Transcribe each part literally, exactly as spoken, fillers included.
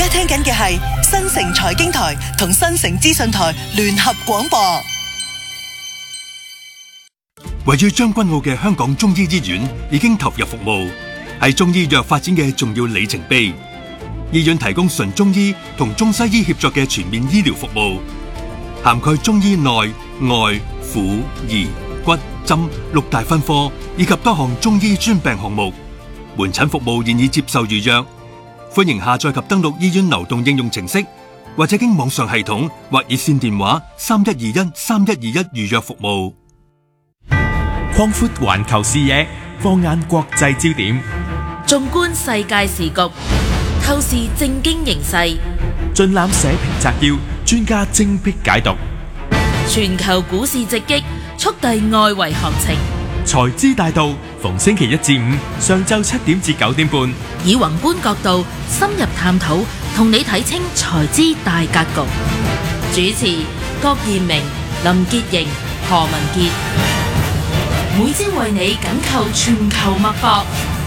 家聽緊嘅係新城財經台同新城資訊台聯合廣播。 位於將軍澳嘅香港中醫醫院已經投入服務，係中醫藥發展嘅重要里程碑。醫院提供純中醫同中西醫協作嘅全面醫療服務，涵蓋中醫內外婦兒骨針六大分科以及多項中醫專病項目。門診服務現已接受預約，歡迎下載及登錄醫院流動應用程式，或者經網上系統或熱線電話三一二一三一二一預約服務。 擴闊環球視野，放眼國際焦點， 縱觀世界時局，透視政經形勢， 盡覽社評摘要，專家精闢解讀。 全球股市直擊，速遞外圍行情。 財資大道，逢星期一至五上晝七點至九點半， 以宏觀角度深入探討，同你睇清財資大格局。主持郭彥明、林潔瑩、何文傑。每朝為你緊扣全球脈搏。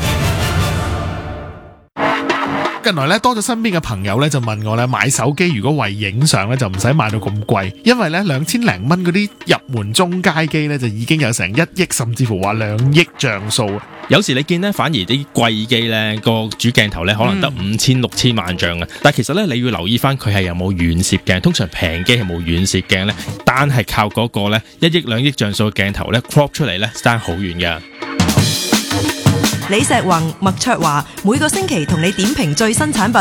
近來咧多咗身邊嘅朋友咧就問我咧，買手機如果為影相咧就唔使買到咁貴，因為咧兩千零蚊嗰啲入門中階機咧就已經有成一億甚至乎話兩億像素。 有時你見咧反而啲貴機咧個主鏡頭咧可能得五千六千萬像嘅，但其實咧你要留意翻佢係有冇遠攝鏡，通常平機係冇遠攝鏡咧，單係靠嗰個咧一億兩億像素嘅鏡頭咧 crop 出嚟咧爭好遠嘅。 李石宏、麥卓華每個星期同你點評最新產品。